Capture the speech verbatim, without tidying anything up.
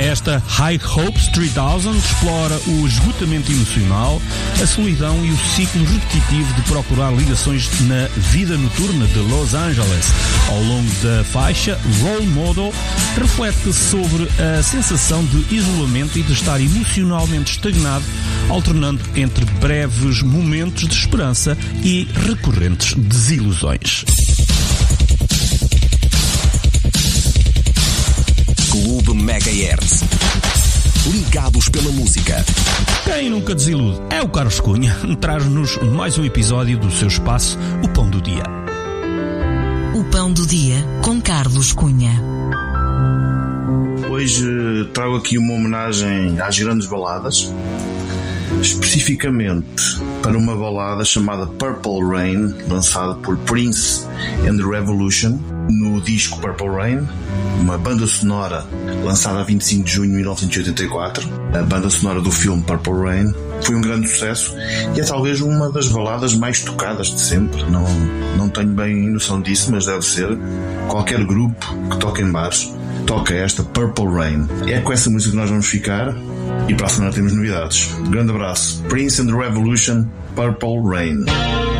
Esta High Hopes três mil explora o esgotamento emocional, a solidão e o ciclo repetitivo de procurar ligações na vida noturna de Los Angeles. Ao longo da faixa, Role Model reflete sobre a sensação de isolamento e de estar emocionalmente estagnado, alternando entre breves momentos de esperança e recorrentes desilusões. Clube Megahertz. Ligados pela música. Quem nunca desilude é o Carlos Cunha. Traz-nos mais um episódio do seu espaço, O Pão do Dia. O Pão do Dia, com Carlos Cunha. Hoje trago aqui uma homenagem às grandes baladas, especificamente para uma balada chamada Purple Rain, lançada por Prince and the Revolution no disco Purple Rain, uma banda sonora lançada a vinte e cinco de junho de mil novecentos e oitenta e quatro, a banda sonora do filme Purple Rain. Foi um grande sucesso e é talvez uma das baladas mais tocadas de sempre. Não, não tenho bem noção disso, mas deve ser. Qualquer grupo que toca em bares toca esta Purple Rain. É com essa música que nós vamos ficar e para a semana temos novidades. Um grande abraço. Prince and the Revolution, Purple Rain.